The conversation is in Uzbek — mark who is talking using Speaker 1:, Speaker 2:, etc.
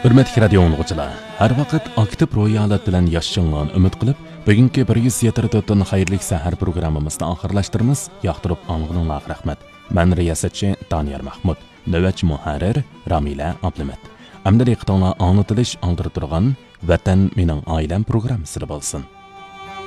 Speaker 1: Hürmetli radio dinləyicilər, hər vaqt aktiv ro'yxat bilan yashashingni umid qilib, bugungi 174 xayrlik sahar programmamizni oxirlashtiramiz. Yoqtirib anglingizga rahmat. Men riyosatchi Daniyar Mahmud, navbatchi muharrir Ramila Abdumat. Amda diqqatingizga anglitilish oldirib turgan Vatan mening oilam programmasi bo'lsin.